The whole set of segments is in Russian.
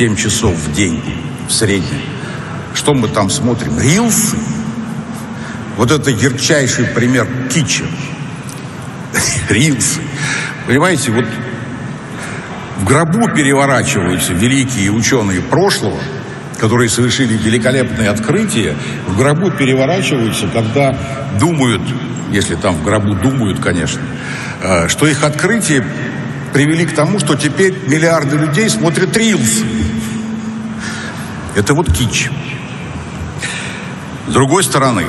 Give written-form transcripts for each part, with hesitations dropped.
7 часов в день в среднем. Что мы там смотрим? Рилсы? Вот это ярчайший пример китча. Рилсы. Понимаете, вот в гробу переворачиваются великие ученые прошлого, которые совершили великолепные открытия, в гробу переворачиваются, когда думают, если там в гробу думают, конечно, что их открытия привели к тому, что теперь миллиарды людей смотрят рилсы. Это вот кич. С другой стороны,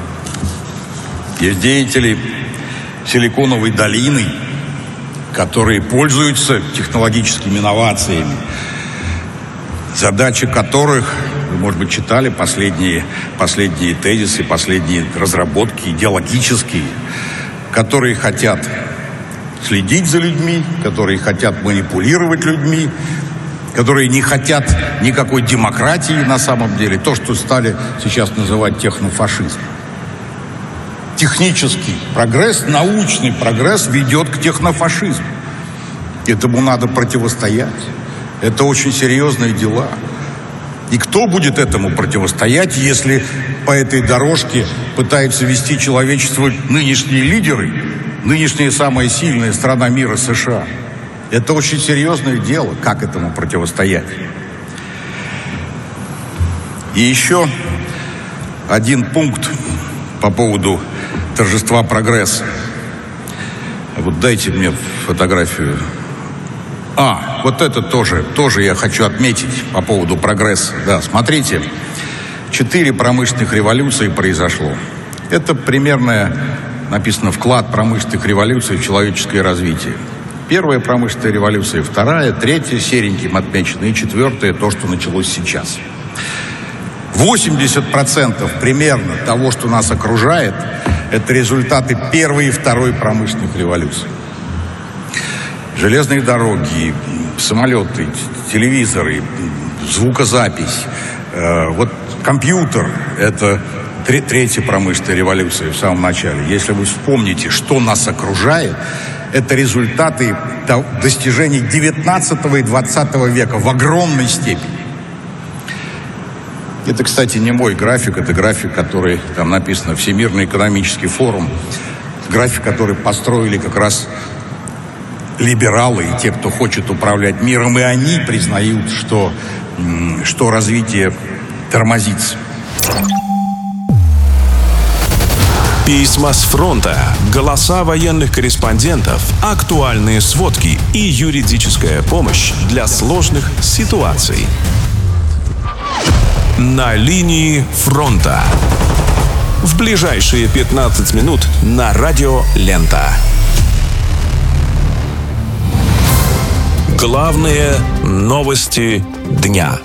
есть деятели Силиконовой долины, которые пользуются технологическими инновациями, задача которых, вы, может быть, читали последние тезисы, последние разработки идеологические, которые хотят следить за людьми, которые хотят манипулировать людьми, которые не хотят никакой демократии на самом деле, то, что стали сейчас называть технофашизм. Технический прогресс, научный прогресс ведет к технофашизму. Этому надо противостоять. Это очень серьезные дела. И кто будет этому противостоять, если по этой дорожке пытаются вести человечество нынешние лидеры, нынешняя самая сильная страна мира США? Это очень серьезное дело, как этому противостоять. И еще один пункт по поводу торжества прогресса. Вот дайте мне фотографию. Вот это тоже я хочу отметить по поводу прогресса. Да, смотрите, 4 промышленных революции произошло. Это примерно, написано, вклад промышленных революций в человеческое развитие. Первая промышленная революция, вторая, третья сереньким отмечена, и четвертая, то, что началось сейчас. 80% примерно того, что нас окружает, это результаты первой и второй промышленных революций. Железные дороги, самолеты, телевизоры, звукозапись, вот компьютер – это третья промышленная революция в самом начале. Если вы вспомните, что нас окружает, это результаты достижений 19 и 20 века в огромной степени. Это, кстати, не мой график, это график, который там написано «Всемирный экономический форум». График, который построили как раз либералы и те, кто хочет управлять миром, и они признают, что развитие тормозится. Письма с фронта, голоса военных корреспондентов, актуальные сводки и юридическая помощь для сложных ситуаций. На линии фронта. В ближайшие 15 минут на радио «Лента». Главные новости дня.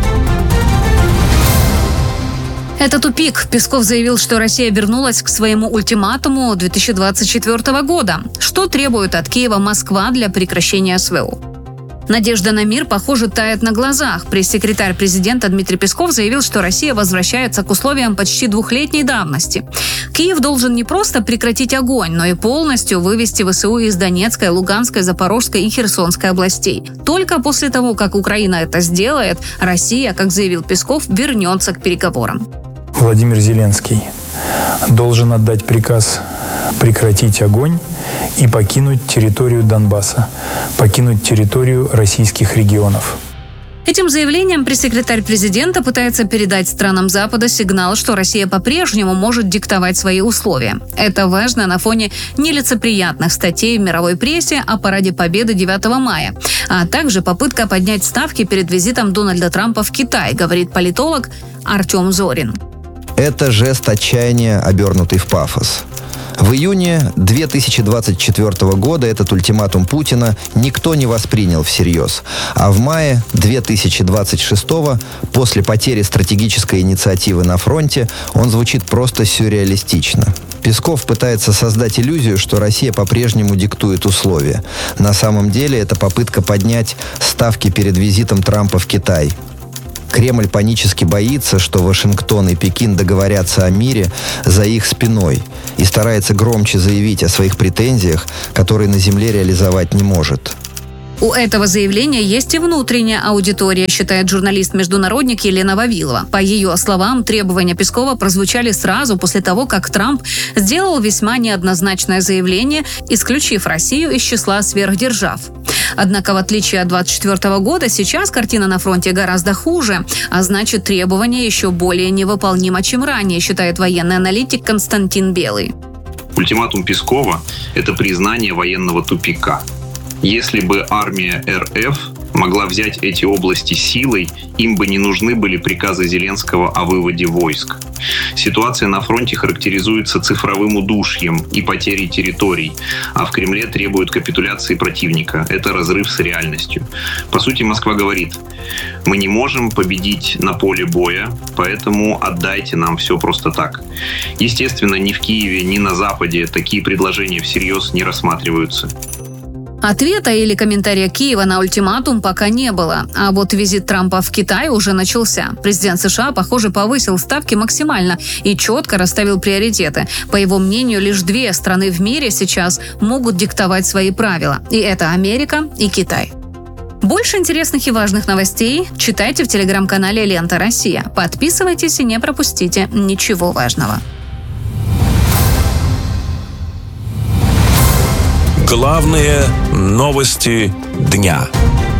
Это тупик. Песков заявил, что Россия вернулась к своему ультиматуму 2024 года. Что требует от Киева Москва для прекращения СВО? Надежда на мир, похоже, тает на глазах. Пресс-секретарь президента Дмитрий Песков заявил, что Россия возвращается к условиям почти 2-летней давности. Киев должен не просто прекратить огонь, но и полностью вывести ВСУ из Донецкой, Луганской, Запорожской и Херсонской областей. Только после того, как Украина это сделает, Россия, как заявил Песков, вернется к переговорам. Владимир Зеленский должен отдать приказ прекратить огонь и покинуть территорию Донбасса, покинуть территорию российских регионов. Этим заявлением пресс-секретарь президента пытается передать странам Запада сигнал, что Россия по-прежнему может диктовать свои условия. Это важно на фоне нелицеприятных статей в мировой прессе о параде Победы 9 мая, а также попытка поднять ставки перед визитом Дональда Трампа в Китай, говорит политолог Артем Зорин. Это жест отчаяния, обернутый в пафос. В июне 2024 года этот ультиматум Путина никто не воспринял всерьез. А в мае 2026, после потери стратегической инициативы на фронте, он звучит просто сюрреалистично. Песков пытается создать иллюзию, что Россия по-прежнему диктует условия. На самом деле это попытка поднять ставки перед визитом Трампа в Китай. Кремль панически боится, что Вашингтон и Пекин договорятся о мире за их спиной и старается громче заявить о своих претензиях, которые на земле реализовать не может. У этого заявления есть и внутренняя аудитория, считает журналист-международник Елена Вавилова. По ее словам, требования Пескова прозвучали сразу после того, как Трамп сделал весьма неоднозначное заявление, исключив Россию из числа сверхдержав. Однако, в отличие от 2024 года, сейчас картина на фронте гораздо хуже, а значит, требования еще более невыполнимы, чем ранее, считает военный аналитик Константин Белый. Ультиматум Пескова – это признание военного тупика. Если бы армия РФ могла взять эти области силой, им бы не нужны были приказы Зеленского о выводе войск. Ситуация на фронте характеризуется цифровым удушьем и потерей территорий, а в Кремле требуют капитуляции противника. Это разрыв с реальностью. По сути, Москва говорит: мы не можем победить на поле боя, поэтому отдайте нам все просто так. Естественно, ни в Киеве, ни на Западе такие предложения всерьез не рассматриваются. Ответа или комментария Киева на ультиматум пока не было. А вот визит Трампа в Китай уже начался. Президент США, похоже, повысил ставки максимально и четко расставил приоритеты. По его мнению, лишь две страны в мире сейчас могут диктовать свои правила. И это Америка и Китай. Больше интересных и важных новостей читайте в телеграм-канале «Лента Россия». Подписывайтесь и не пропустите ничего важного. Главные новости дня.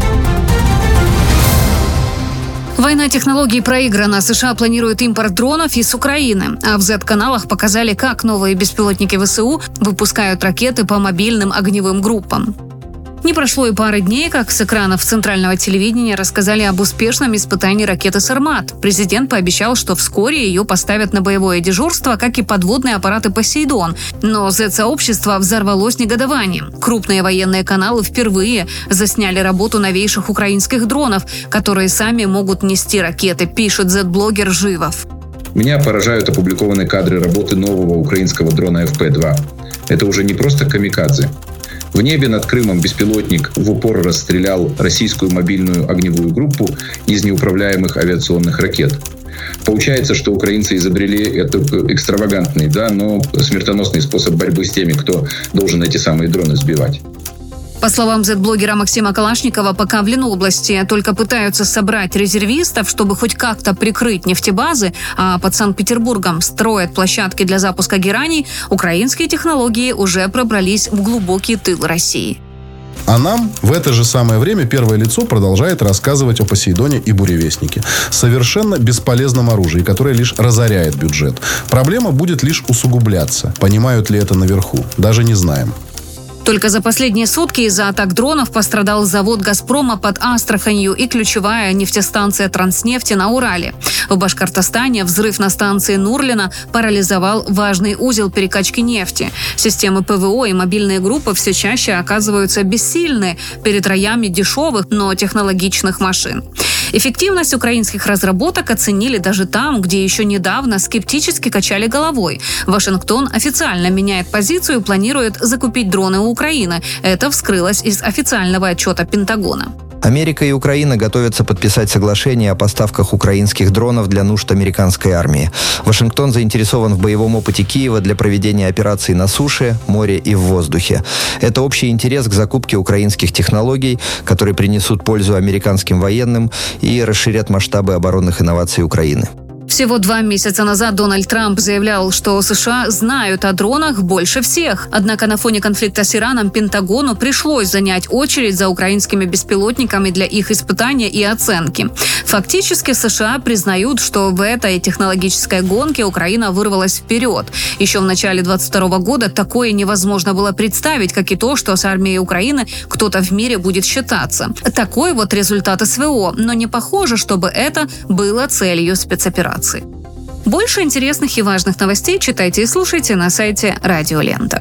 Война технологий проиграна. США планируют импорт дронов из Украины. А в Z-каналах показали, как новые беспилотники ВСУ выпускают ракеты по мобильным огневым группам. Не прошло и пары дней, как с экранов центрального телевидения рассказали об успешном испытании ракеты «Сармат». Президент пообещал, что вскоре ее поставят на боевое дежурство, как и подводные аппараты «Посейдон». Но Z-сообщество взорвалось негодованием. Крупные военные каналы впервые засняли работу новейших украинских дронов, которые сами могут нести ракеты, пишет Z-блогер Живов. Меня поражают опубликованные кадры работы нового украинского дрона ФП-2. Это уже не просто камикадзе. В небе над Крымом беспилотник в упор расстрелял российскую мобильную огневую группу из неуправляемых авиационных ракет. Получается, что украинцы изобрели этот экстравагантный, но смертоносный способ борьбы с теми, кто должен эти самые дроны сбивать. По словам Z-блогера Максима Калашникова, пока в Ленобласти только пытаются собрать резервистов, чтобы хоть как-то прикрыть нефтебазы, а под Санкт-Петербургом строят площадки для запуска гераний, украинские технологии уже пробрались в глубокий тыл России. А нам в это же самое время первое лицо продолжает рассказывать о «Посейдоне» и «Буревестнике». Совершенно бесполезном оружии, которое лишь разоряет бюджет. Проблема будет лишь усугубляться. Понимают ли это наверху? Даже не знаем. Только за последние сутки из-за атак дронов пострадал завод «Газпрома» под Астраханью и ключевая нефтестанция «Транснефти» на Урале. В Башкортостане взрыв на станции Нурлино парализовал важный узел перекачки нефти. Системы ПВО и мобильные группы все чаще оказываются бессильны перед роями дешевых, но технологичных машин. Эффективность украинских разработок оценили даже там, где еще недавно скептически качали головой. Вашингтон официально меняет позицию и планирует закупить дроны у Украины. Это вскрылось из официального отчета Пентагона. Америка и Украина готовятся подписать соглашение о поставках украинских дронов для нужд американской армии. Вашингтон заинтересован в боевом опыте Киева для проведения операций на суше, море и в воздухе. Это общий интерес к закупке украинских технологий, которые принесут пользу американским военным и расширят масштабы оборонных инноваций Украины. Всего 2 месяца назад Дональд Трамп заявлял, что США знают о дронах больше всех. Однако на фоне конфликта с Ираном Пентагону пришлось занять очередь за украинскими беспилотниками для их испытания и оценки. Фактически США признают, что в этой технологической гонке Украина вырвалась вперед. Еще в начале 2022 года такое невозможно было представить, как и то, что с армией Украины кто-то в мире будет считаться. Такой вот результат СВО, но не похоже, чтобы это было целью спецоперации. Больше интересных и важных новостей читайте и слушайте на сайте Радио Лента.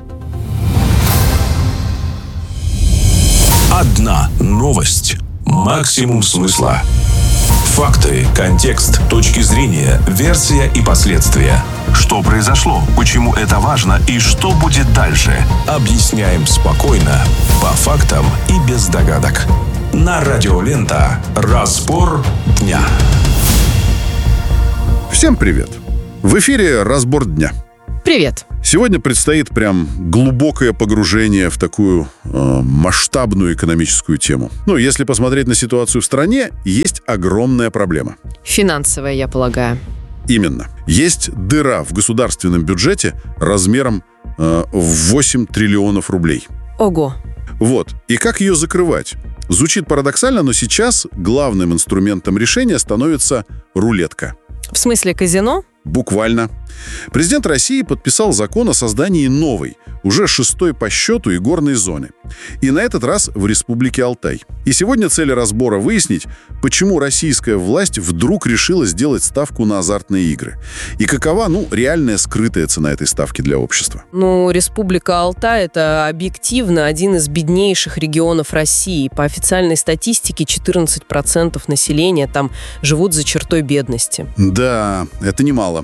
Одна новость. Максимум смысла. Факты, контекст, точки зрения, версия и последствия. Что произошло, почему это важно и что будет дальше. Объясняем спокойно, по фактам и без догадок. На Радио Лента. Разбор дня. Всем привет! В эфире «Разбор дня». Привет. Сегодня предстоит прям глубокое погружение в такую масштабную экономическую тему. Ну, если посмотреть на ситуацию в стране, есть огромная проблема. Финансовая, я полагаю. Именно. Есть дыра в государственном бюджете размером в 8 триллионов рублей. Ого. Вот. И как ее закрывать? Звучит парадоксально, но сейчас главным инструментом решения становится рулетка. В смысле казино? Буквально. Президент России подписал закон о создании новой, уже 6-й по счету игорной зоны. И на этот раз в Республике Алтай. И сегодня цель разбора выяснить, почему российская власть вдруг решила сделать ставку на азартные игры. И какова, реальная скрытая цена этой ставки для общества. Республика Алтай – это объективно один из беднейших регионов России. По официальной статистике 14% населения там живут за чертой бедности. Да, это немало.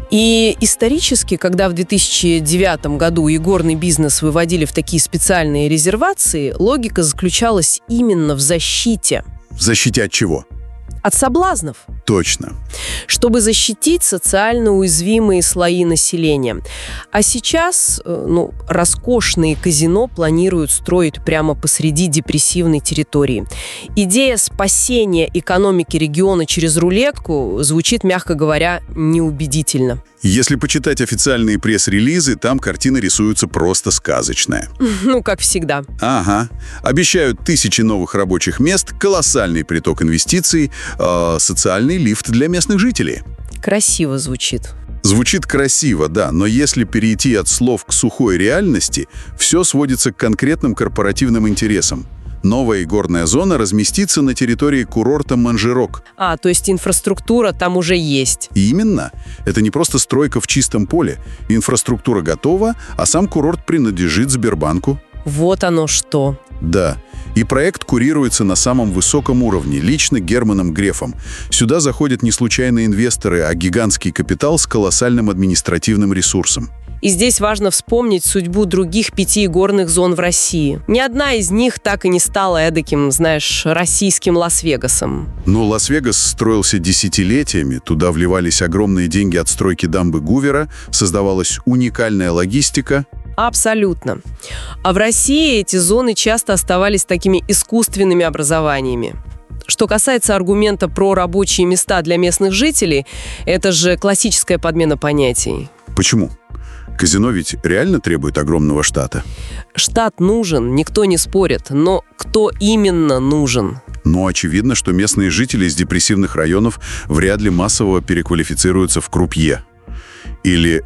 И исторически, когда в 2009 году игорный бизнес выводили в такие специальные резервации, логика заключалась именно в защите. В защите от чего? От соблазнов. Точно. Чтобы защитить социально уязвимые слои населения. А сейчас, роскошные казино планируют строить прямо посреди депрессивной территории. Идея спасения экономики региона через рулетку звучит, мягко говоря, неубедительно. Если почитать официальные пресс-релизы, там картина рисуется просто сказочная. Как всегда. Ага. Обещают тысячи новых рабочих мест, колоссальный приток инвестиций, социальный лифт для местных жителей. Красиво звучит. Звучит красиво, да, но если перейти от слов к сухой реальности, все сводится к конкретным корпоративным интересам. Новая игорная зона разместится на территории курорта Манжирок. То есть инфраструктура там уже есть. Именно. Это не просто стройка в чистом поле. Инфраструктура готова, а сам курорт принадлежит Сбербанку. Вот оно что. Да. И проект курируется на самом высоком уровне, лично Германом Грефом. Сюда заходят не случайные инвесторы, а гигантский капитал с колоссальным административным ресурсом. И здесь важно вспомнить судьбу других 5 игорных зон в России. Ни одна из них так и не стала эдаким, российским Лас-Вегасом. Лас-Вегас строился десятилетиями, туда вливались огромные деньги от стройки дамбы Гувера, создавалась уникальная логистика. Абсолютно. А в России эти зоны часто оставались такими искусственными образованиями. Что касается аргумента про рабочие места для местных жителей, это же классическая подмена понятий. Почему? Казино ведь реально требует огромного штата. Штат нужен, никто не спорит, но кто именно нужен? Очевидно, что местные жители из депрессивных районов вряд ли массово переквалифицируются в крупье или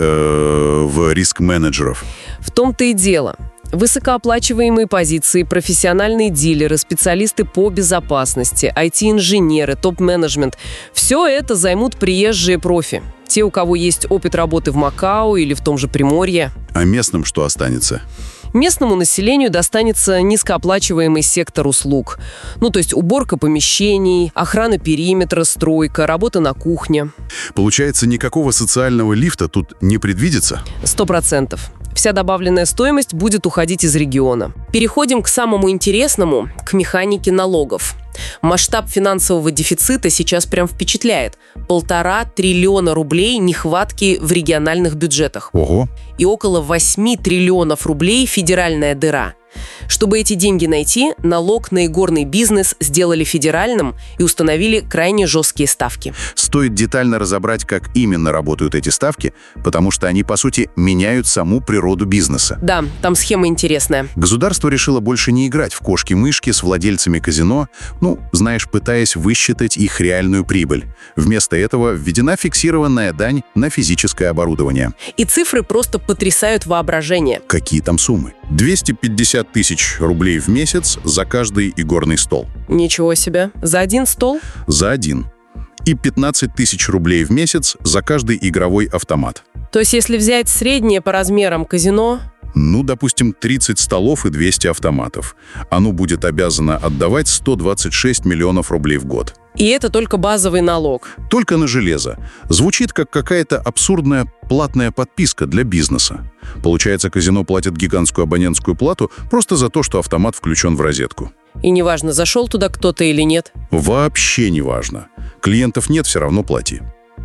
в риск-менеджеров. В том-то и дело. Высокооплачиваемые позиции, профессиональные дилеры, специалисты по безопасности, IT-инженеры, топ-менеджмент – все это займут приезжие профи. Те, у кого есть опыт работы в Макао или в том же Приморье. А местным что останется? Местному населению достанется низкооплачиваемый сектор услуг. То есть уборка помещений, охрана периметра, стройка, работа на кухне. Получается, никакого социального лифта тут не предвидится? 100%. Вся добавленная стоимость будет уходить из региона. Переходим к самому интересному, к механике налогов. Масштаб финансового дефицита сейчас прям впечатляет. 1,5 триллиона рублей нехватки в региональных бюджетах. Ого! И около 8 триллионов рублей федеральная дыра. Чтобы эти деньги найти, налог на игорный бизнес сделали федеральным и установили крайне жесткие ставки. Стоит детально разобрать, как именно работают эти ставки, потому что они, по сути, меняют саму природу бизнеса. Да, там схема интересная. Государство решило больше не играть в кошки-мышки с владельцами казино, пытаясь высчитать их реальную прибыль. Вместо этого введена фиксированная дань на физическое оборудование. И цифры просто потрясают воображение. Какие там суммы? 250 тысяч рублей в месяц за каждый игорный стол. Ничего себе. За один стол? За один. И 15 тысяч рублей в месяц за каждый игровой автомат. То есть, если взять среднее по размерам казино... допустим, 30 столов и 200 автоматов. Оно будет обязано отдавать 126 миллионов рублей в год. И это только базовый налог. Только на железо. Звучит как какая-то абсурдная платная подписка для бизнеса. Получается, казино платит гигантскую абонентскую плату просто за то, что автомат включен в розетку. И неважно, зашел туда кто-то или нет? Вообще не важно. Клиентов нет, все равно плати.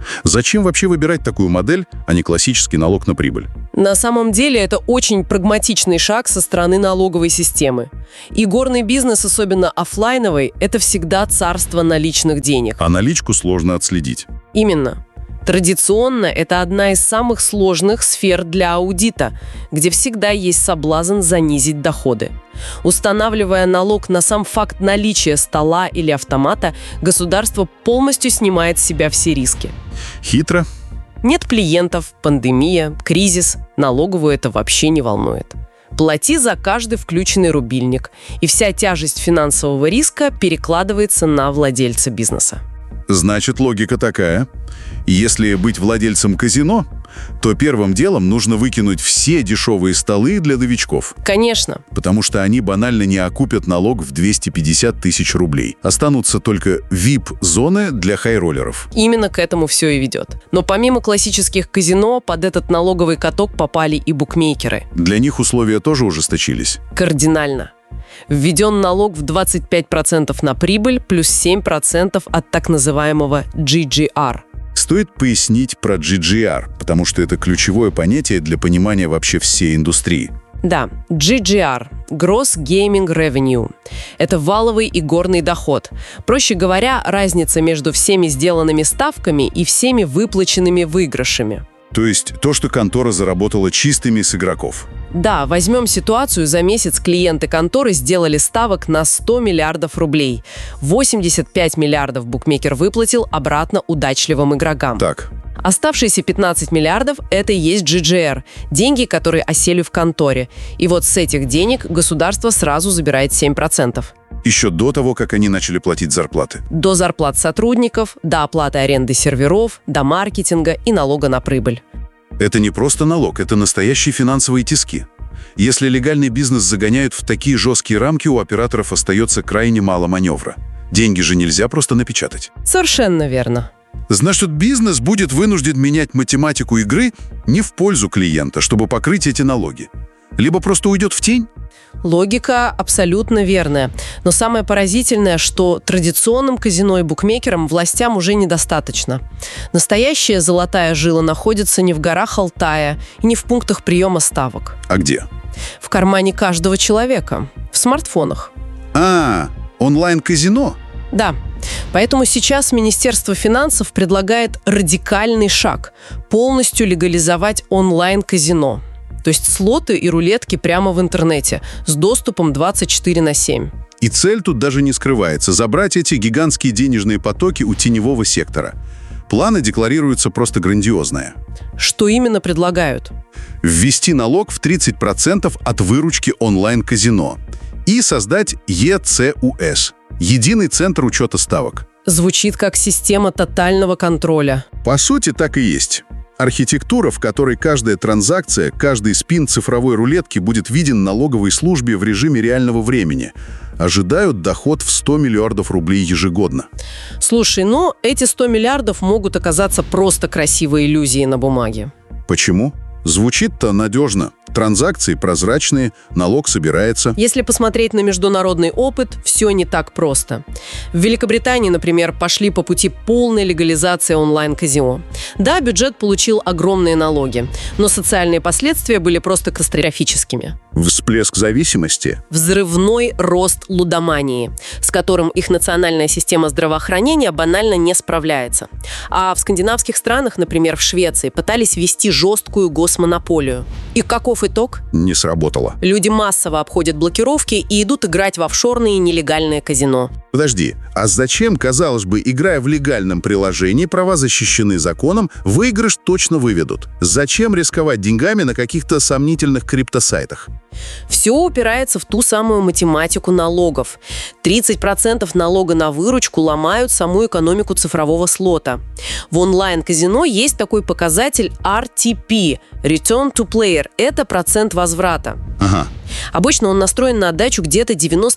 Зачем вообще выбирать такую модель, а не классический налог на прибыль? На самом деле это очень прагматичный шаг со стороны налоговой системы. И горный бизнес, особенно оффлайновый, это всегда царство наличных денег. А наличку сложно отследить. Именно. Традиционно это одна из самых сложных сфер для аудита, где всегда есть соблазн занизить доходы. Устанавливая налог на сам факт наличия стола или автомата, государство полностью снимает с себя все риски. Хитро. Нет клиентов, пандемия, кризис. Налоговую это вообще не волнует. Плати за каждый включенный рубильник, и вся тяжесть финансового риска перекладывается на владельца бизнеса. Значит, логика такая. Если быть владельцем казино, то первым делом нужно выкинуть все дешевые столы для новичков. Конечно. Потому что они банально не окупят налог в 250 тысяч рублей. Останутся только VIP-зоны для хайроллеров. Именно к этому все и ведет. Но помимо классических казино, под этот налоговый каток попали и букмекеры. Для них условия тоже ужесточились. Кардинально. Введен налог в 25% на прибыль плюс 7% от так называемого GGR. Стоит пояснить про GGR, потому что это ключевое понятие для понимания вообще всей индустрии. Да, GGR – Gross Gaming Revenue. Это валовый и горный доход. Проще говоря, разница между всеми сделанными ставками и всеми выплаченными выигрышами. То есть то, что контора заработала чистыми с игроков. Да, возьмем ситуацию, за месяц клиенты конторы сделали ставок на 100 миллиардов рублей. 85 миллиардов букмекер выплатил обратно удачливым игрокам. Так. Оставшиеся 15 миллиардов – это и есть GGR – деньги, которые осели в конторе. И вот с этих денег государство сразу забирает 7%. Еще до того, как они начали платить зарплаты. До зарплат сотрудников, до оплаты аренды серверов, до маркетинга и налога на прибыль. Это не просто налог, это настоящие финансовые тиски. Если легальный бизнес загоняют в такие жесткие рамки, у операторов остается крайне мало маневра. Деньги же нельзя просто напечатать. Совершенно верно. Значит, бизнес будет вынужден менять математику игры не в пользу клиента, чтобы покрыть эти налоги. Либо просто уйдет в тень. Логика абсолютно верная. Но самое поразительное, что традиционным казино и букмекерам властям уже недостаточно. Настоящая золотая жила находится не в горах Алтая и не в пунктах приема ставок. А где? В кармане каждого человека. В смартфонах. Онлайн-казино? Да. Поэтому сейчас Министерство финансов предлагает радикальный шаг – полностью легализовать онлайн-казино. То есть слоты и рулетки прямо в интернете, с доступом 24/7. И цель тут даже не скрывается – забрать эти гигантские денежные потоки у теневого сектора. Планы декларируются просто грандиозные. Что именно предлагают? Ввести налог в 30% от выручки онлайн-казино и создать ЕЦУС – Единый центр учета ставок. Звучит как система тотального контроля. По сути, так и есть. Архитектура, в которой каждая транзакция, каждый спин цифровой рулетки будет виден налоговой службе в режиме реального времени. Ожидают доход в 100 миллиардов рублей ежегодно. Слушай, эти 100 миллиардов могут оказаться просто красивой иллюзией на бумаге. Почему? Звучит-то надежно. Транзакции прозрачные, налог собирается. Если посмотреть на международный опыт, все не так просто. В Великобритании, например, пошли по пути полной легализации онлайн-казино. Да, бюджет получил огромные налоги, но социальные последствия были просто катастрофическими. Всплеск зависимости. Взрывной рост лудомании, с которым их национальная система здравоохранения банально не справляется. А в скандинавских странах, например, в Швеции, пытались ввести жесткую госмонополию. И каков итог? Не сработало. Люди массово обходят блокировки и идут играть в офшорные нелегальные казино. Подожди, а зачем, казалось бы, играя в легальном приложении, права защищены законом, выигрыш точно выведут? Зачем рисковать деньгами на каких-то сомнительных криптосайтах? Все упирается в ту самую математику налогов. 30% налога на выручку ломают саму экономику цифрового слота. В онлайн-казино есть такой показатель RTP – Return to Player – это процент возврата. Ага. Обычно он настроен на отдачу где-то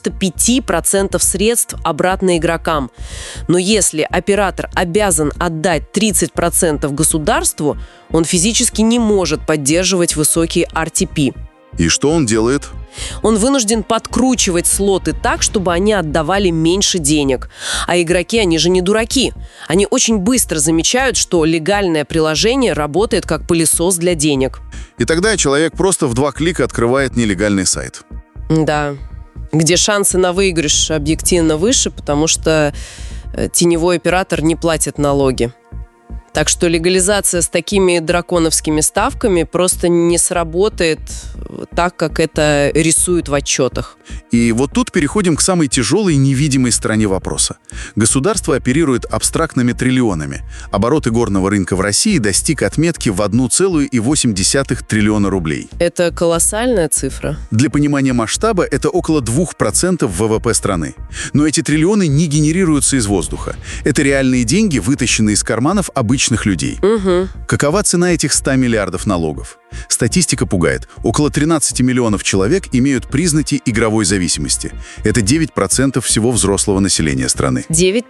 95% средств обратно игрокам. Но если оператор обязан отдать 30% государству, он физически не может поддерживать высокий RTP. И что он делает? Он вынужден подкручивать слоты так, чтобы они отдавали меньше денег. А игроки, они же не дураки. Они очень быстро замечают, что легальное приложение работает как пылесос для денег. И тогда человек просто в 2 клика открывает нелегальный сайт. Да, где шансы на выигрыш объективно выше, потому что теневой оператор не платит налоги. Так что легализация с такими драконовскими ставками просто не сработает так, как это рисуют в отчетах. И вот тут переходим к самой тяжелой невидимой стороне вопроса. Государство оперирует абстрактными триллионами. Оборот игорного рынка в России достиг отметки в 1,8 триллиона рублей. Это колоссальная цифра. Для понимания масштаба это около 2% ВВП страны. Но эти триллионы не генерируются из воздуха. Это реальные деньги, вытащенные из карманов обычных людей. Какова цена этих 100 миллиардов налогов? Статистика пугает. Около 13 миллионов человек имеют признаки игровой зависимости. Это 9% всего взрослого населения страны.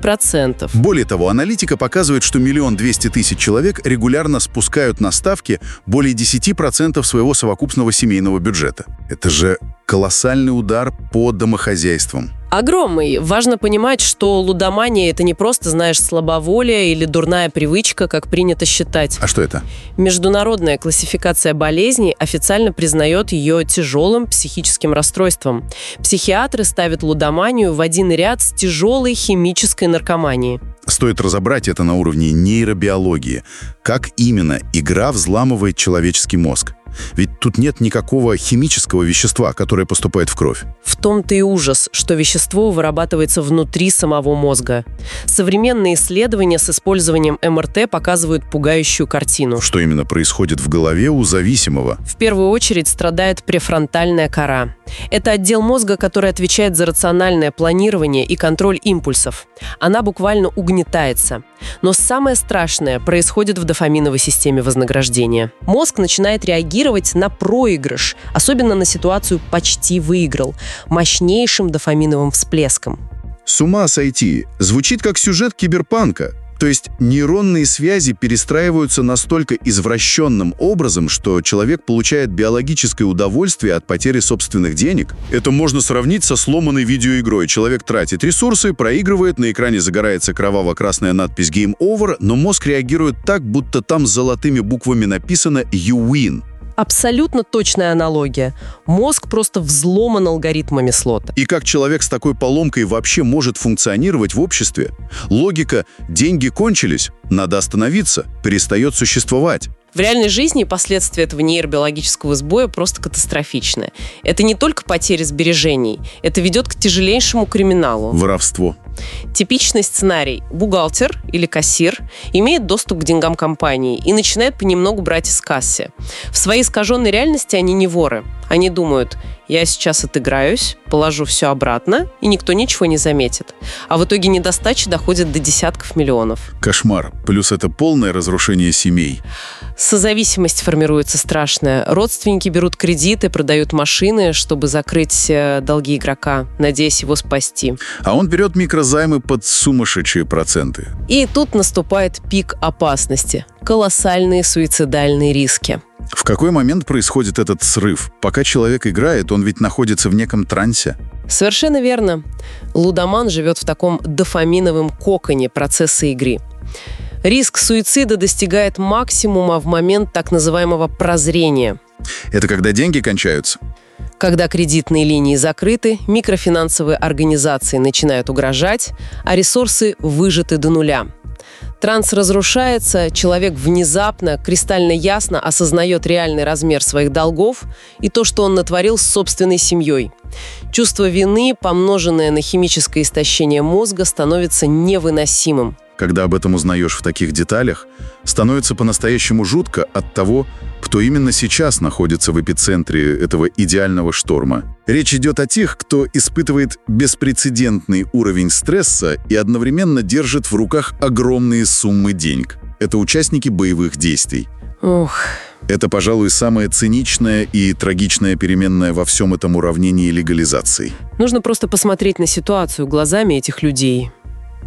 9%. Более того, аналитика показывает, что 1 200 000 человек регулярно спускают на ставки более 10% своего совокупного семейного бюджета. Это же колоссальный удар по домохозяйствам. Огромный. Важно понимать, что лудомания – это не просто, знаешь, слабоволие или дурная привычка, как принято считать. А что это? Международная классификация болезней официально признает ее тяжелым психическим расстройством. Психиатры ставят лудоманию в один ряд с тяжелой химической наркоманией. Стоит разобрать это на уровне нейробиологии. Как именно игра взламывает человеческий мозг? Ведь тут нет никакого химического вещества, которое поступает в кровь. В том-то и ужас, что вещество вырабатывается внутри самого мозга. Современные исследования с использованием МРТ показывают пугающую картину. Что именно происходит в голове у зависимого? В первую очередь страдает префронтальная кора. Это отдел мозга, который отвечает за рациональное планирование и контроль импульсов. Она буквально угнетается. Но самое страшное происходит в дофаминовой системе вознаграждения. Мозг начинает реагировать на проигрыш, особенно на ситуацию «почти выиграл», мощнейшим дофаминовым всплеском. С ума сойти! Звучит как сюжет киберпанка. То есть нейронные связи перестраиваются настолько извращенным образом, что человек получает биологическое удовольствие от потери собственных денег. Это можно сравнить со сломанной видеоигрой. Человек тратит ресурсы, проигрывает, на экране загорается кроваво-красная надпись «Game Over», но мозг реагирует так, будто там с золотыми буквами написано «You win». Абсолютно точная аналогия. Мозг просто взломан алгоритмами слота. И как человек с такой поломкой вообще может функционировать в обществе? Логика «деньги кончились, надо остановиться» перестает существовать. В реальной жизни последствия этого нейробиологического сбоя просто катастрофичны. Это не только потеря сбережений, это ведет к тяжелейшему криминалу. Воровство. Типичный сценарий. Бухгалтер или кассир имеет доступ к деньгам компании и начинает понемногу брать из кассы. В своей искаженной реальности они не воры. Они думают: я сейчас отыграюсь, положу все обратно, и никто ничего не заметит. А в итоге недостача доходит до десятков миллионов. Кошмар. Плюс это полное разрушение семей. Созависимость формируется страшная. Родственники берут кредиты, продают машины, чтобы закрыть долги игрока, надеясь его спасти. А он берет микрозаймы под сумасшедшие проценты. И тут наступает пик опасности. Колоссальные суицидальные риски. В какой момент происходит этот срыв? Пока человек играет, он ведь находится в неком трансе. Совершенно верно. Лудоман живет в таком дофаминовом коконе процесса игры. Риск суицида достигает максимума в момент так называемого прозрения. Это когда деньги кончаются? Когда кредитные линии закрыты, микрофинансовые организации начинают угрожать, а ресурсы выжаты до нуля. Транс разрушается, человек внезапно, кристально ясно осознает реальный размер своих долгов и то, что он натворил с собственной семьей. Чувство вины, помноженное на химическое истощение мозга, становится невыносимым. Когда об этом узнаешь в таких деталях, становится по-настоящему жутко от того, кто именно сейчас находится в эпицентре этого идеального шторма. Речь идет о тех, кто испытывает беспрецедентный уровень стресса и одновременно держит в руках огромные суммы денег. Это участники боевых действий. Ох. Это, пожалуй, самая циничная и трагичная переменная во всем этом уравнении легализации. Нужно просто посмотреть на ситуацию глазами этих людей.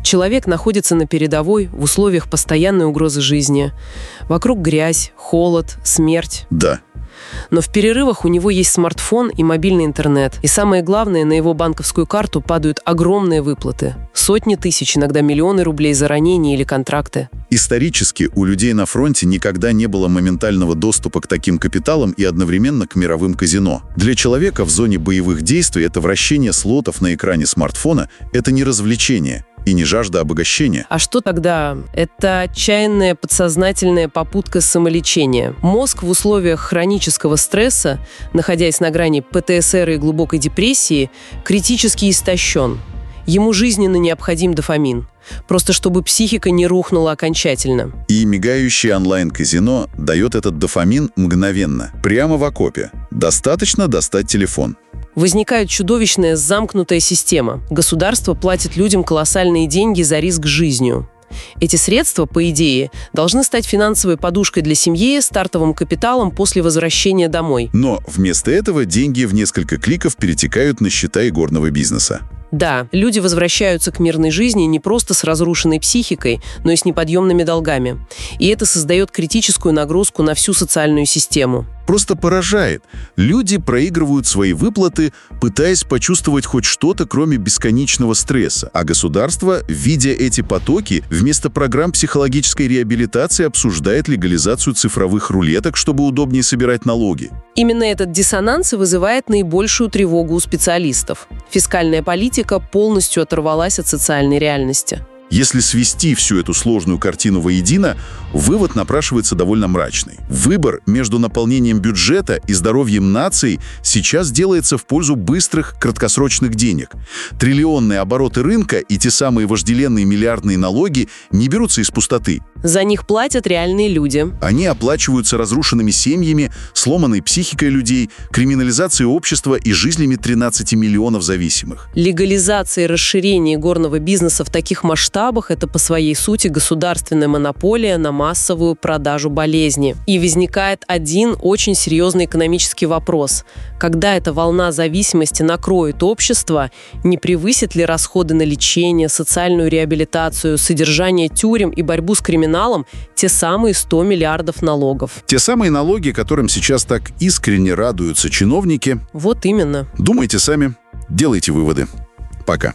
Человек находится на передовой в условиях постоянной угрозы жизни. Вокруг грязь, холод, смерть. Да. Но в перерывах у него есть смартфон и мобильный интернет. И самое главное, на его банковскую карту падают огромные выплаты. Сотни тысяч, иногда миллионы рублей за ранения или контракты. Исторически у людей на фронте никогда не было моментального доступа к таким капиталам и одновременно к мировым казино. Для человека в зоне боевых действий это вращение слотов на экране смартфона – это не развлечение и не жажда обогащения. А что тогда? Это отчаянная подсознательная попытка самолечения. Мозг в условиях хронического стресса, находясь на грани ПТСР и глубокой депрессии, критически истощен. Ему жизненно необходим дофамин. Просто чтобы психика не рухнула окончательно. И мигающее онлайн-казино дает этот дофамин мгновенно, прямо в окопе. Достаточно достать телефон. Возникает чудовищная замкнутая система. Государство платит людям колоссальные деньги за риск жизнью. Эти средства, по идее, должны стать финансовой подушкой для семьи, стартовым капиталом после возвращения домой. Но вместо этого деньги в несколько кликов перетекают на счета игорного бизнеса. Да, люди возвращаются к мирной жизни не просто с разрушенной психикой, но и с неподъемными долгами. И это создает критическую нагрузку на всю социальную систему. Просто поражает. Люди проигрывают свои выплаты, пытаясь почувствовать хоть что-то, кроме бесконечного стресса. А государство, видя эти потоки, вместо программ психологической реабилитации обсуждает легализацию цифровых рулеток, чтобы удобнее собирать налоги. Именно этот диссонанс и вызывает наибольшую тревогу у специалистов. Фискальная политика полностью оторвалась от социальной реальности. Если свести всю эту сложную картину воедино, вывод напрашивается довольно мрачный. Выбор между наполнением бюджета и здоровьем нации сейчас делается в пользу быстрых краткосрочных денег. Триллионные обороты рынка и те самые вожделенные миллиардные налоги не берутся из пустоты. За них платят реальные люди. Они оплачиваются разрушенными семьями, сломанной психикой людей, криминализацией общества и жизнями 13 миллионов зависимых. Легализация и расширение игорного бизнеса в таких масштабах – это по своей сути государственная монополия на массовую продажу болезни. И возникает один очень серьезный экономический вопрос. Когда эта волна зависимости накроет общество, не превысит ли расходы на лечение, социальную реабилитацию, содержание тюрем и борьбу с криминалом те самые 100 миллиардов налогов? Те самые налоги, которым сейчас так искренне радуются чиновники. Вот именно. Думайте сами, делайте выводы. Пока.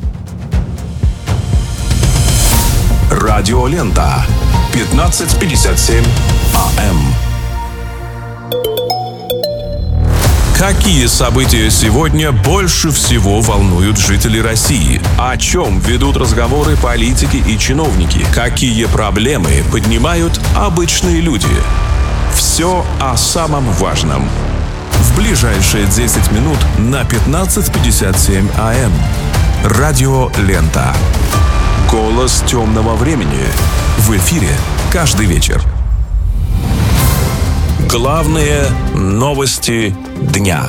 Радиолента. 15:57 АМ. Какие события сегодня больше всего волнуют жителей России? О чем ведут разговоры политики и чиновники? Какие проблемы поднимают обычные люди? Все о самом важном. В ближайшие 10 минут на 15:57 АМ. Радиолента. Голос темного времени. В эфире каждый вечер. Главные новости дня.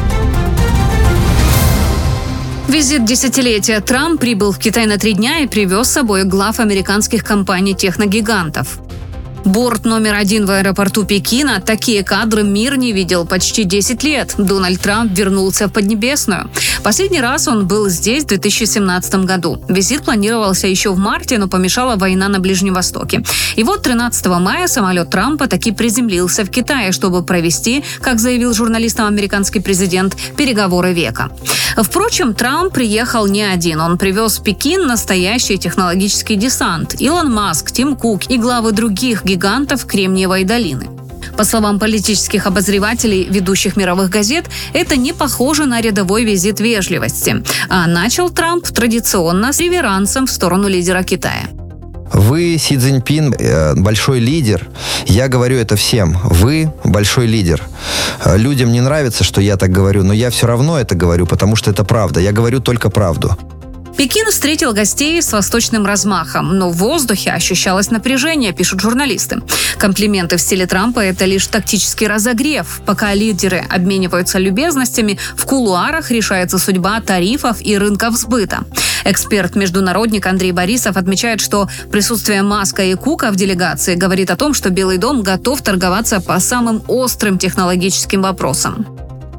Визит десятилетия. Трамп прибыл в Китай на 3 дня и привез с собой глав американских компаний-техногигантов. Борт номер 1 в аэропорту Пекина. Такие кадры мир не видел почти 10 лет. Дональд Трамп вернулся в Поднебесную. Последний раз он был здесь в 2017 году. Визит планировался еще в марте, но помешала война на Ближнем Востоке. И вот 13 мая самолет Трампа таки приземлился в Китае, чтобы провести, как заявил журналистам американский президент, переговоры века. Впрочем, Трамп приехал не один. Он привез в Пекин настоящий технологический десант. Илон Маск, Тим Кук и главы других гигантов Кремниевой долины. По словам политических обозревателей ведущих мировых газет, это не похоже на рядовой визит вежливости. А начал Трамп традиционно с реверансом в сторону лидера Китая. Вы, Си Цзиньпин, большой лидер. Я говорю это всем. Вы большой лидер. Людям не нравится, что я так говорю, но я все равно это говорю, потому что это правда. Я говорю только правду. Пекин встретил гостей с восточным размахом, но в воздухе ощущалось напряжение, пишут журналисты. Комплименты в стиле Трампа – это лишь тактический разогрев. Пока лидеры обмениваются любезностями, в кулуарах решается судьба тарифов и рынков сбыта. Эксперт-международник Андрей Борисов отмечает, что присутствие Маска и Кука в делегации говорит о том, что Белый дом готов торговаться по самым острым технологическим вопросам.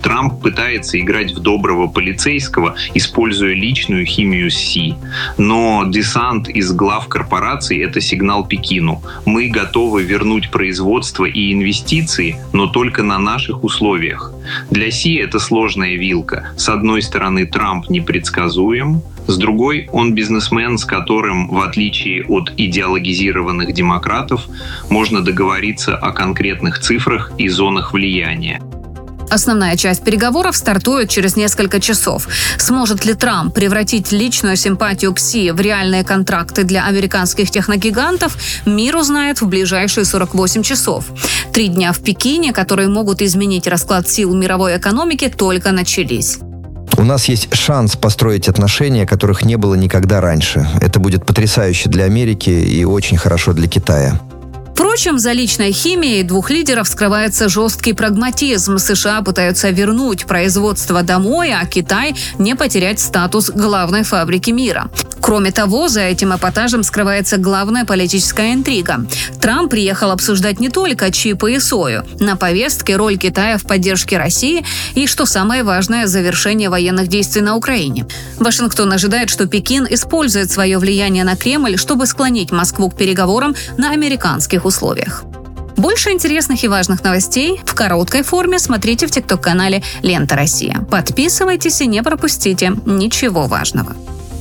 Трамп пытается играть в доброго полицейского, используя личную химию с Си. Но десант из глав корпораций — это сигнал Пекину. Мы готовы вернуть производство и инвестиции, но только на наших условиях. Для Си это сложная вилка. С одной стороны, Трамп непредсказуем, с другой, он бизнесмен, с которым, в отличие от идеологизированных демократов, можно договориться о конкретных цифрах и зонах влияния. Основная часть переговоров стартует через несколько часов. Сможет ли Трамп превратить личную симпатию к Си в реальные контракты для американских техногигантов, мир узнает в ближайшие 48 часов. 3 дня в Пекине, которые могут изменить расклад сил мировой экономики, только начались. У нас есть шанс построить отношения, которых не было никогда раньше. Это будет потрясающе для Америки и очень хорошо для Китая. Впрочем, за личной химией двух лидеров скрывается жесткий прагматизм. США пытаются вернуть производство домой, а Китай не потерять статус главной фабрики мира. Кроме того, за этим эпатажем скрывается главная политическая интрига. Трамп приехал обсуждать не только чипы и сою. На повестке роль Китая в поддержке России и, что самое важное, завершение военных действий на Украине. Вашингтон ожидает, что Пекин использует свое влияние на Кремль, чтобы склонить Москву к переговорам на американских условиях. Больше интересных и важных новостей в короткой форме смотрите в ТикТок-канале «Лента Россия». Подписывайтесь и не пропустите ничего важного.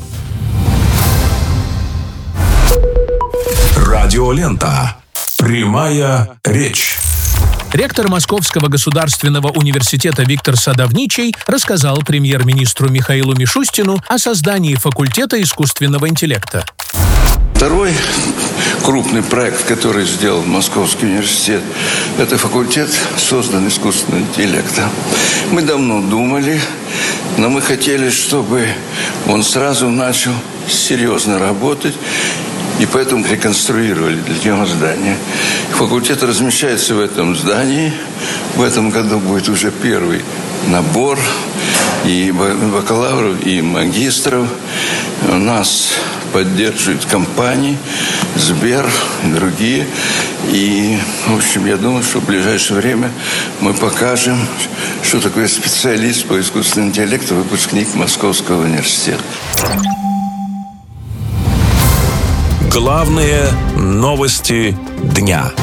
Радиолента. Прямая речь. Ректор Московского государственного университета Виктор Садовничий рассказал премьер-министру Михаилу Мишустину о создании факультета искусственного интеллекта. Второй крупный проект, который сделал Московский университет, это факультет создан искусственного интеллекта. Мы давно думали, но мы хотели, чтобы он сразу начал серьезно работать, и поэтому реконструировали для него здание. Факультет размещается в этом здании. В этом году будет уже первый набор и бакалавров, и магистров. Нас поддерживают компании, Сбер и другие. И, в общем, я думаю, что в ближайшее время мы покажем, что такое специалист по искусственному интеллекту, выпускник Московского университета. Главные новости дня.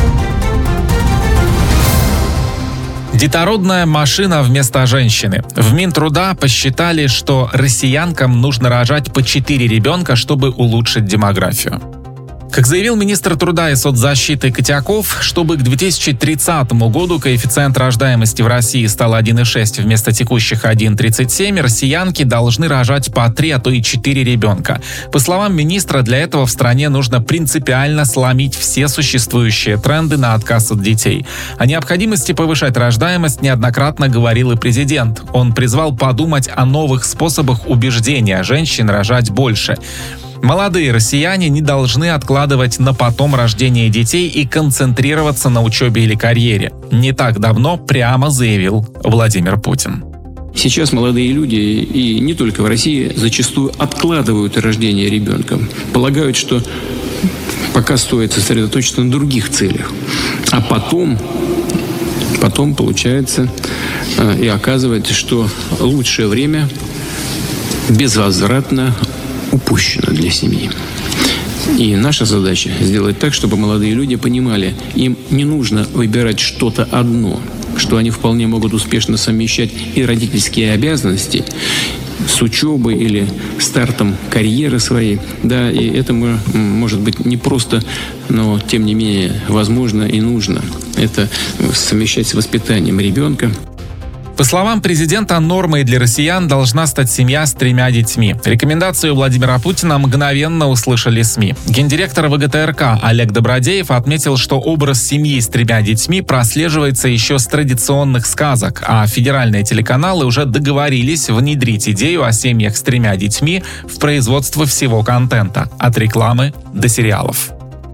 Детородная машина вместо женщины. В Минтруда посчитали, что россиянкам нужно рожать по 4 ребенка, чтобы улучшить демографию. Как заявил министр труда и соцзащиты Котяков, чтобы к 2030 году коэффициент рождаемости в России стал 1,6 вместо текущих 1,37, россиянки должны рожать по 3, а то и 4 ребенка. По словам министра, для этого в стране нужно принципиально сломить все существующие тренды на отказ от детей. О необходимости повышать рождаемость неоднократно говорил и президент. Он призвал подумать о новых способах убеждения женщин рожать больше. Молодые россияне не должны откладывать на потом рождение детей и концентрироваться на учебе или карьере. Не так давно прямо заявил Владимир Путин. Сейчас молодые люди, и не только в России, зачастую откладывают рождение ребенка. Полагают, что пока стоит сосредоточиться на других целях. А потом получается и оказывается, что лучшее время безвозвратно упущено для семьи. И наша задача сделать так, чтобы молодые люди понимали, им не нужно выбирать что-то одно, что они вполне могут успешно совмещать и родительские обязанности с учебой или стартом карьеры своей. Да, и это может быть не просто, но тем не менее возможно и нужно. Это совмещать с воспитанием ребенка. По словам президента, нормой для россиян должна стать семья с 3 детьми. Рекомендацию Владимира Путина мгновенно услышали СМИ. Гендиректор ВГТРК Олег Добродеев отметил, что образ семьи с 3 детьми прослеживается еще с традиционных сказок, а федеральные телеканалы уже договорились внедрить идею о семьях с 3 детьми в производство всего контента, от рекламы до сериалов.